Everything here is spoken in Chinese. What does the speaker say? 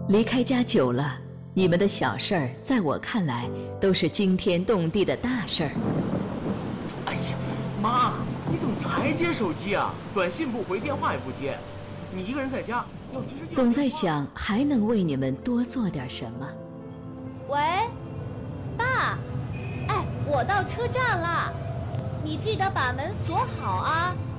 离开家久了，你们的小事儿，在我看来都是惊天动地的大事儿。 哎呀，妈，你怎么才接手机啊？短信不回，电话也不接，你一个人在家，要随时接。 总在想还能为你们多做点什么。 喂，爸，哎，我到车站了，你记得把门锁好啊。